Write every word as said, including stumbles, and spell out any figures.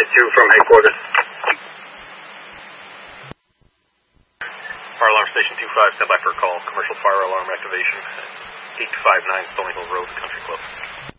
Unit two from headquarters. Fire alarm station two five, stand by for a call. Commercial fire alarm activation at eight five nine Stony Hill Road, Country Club.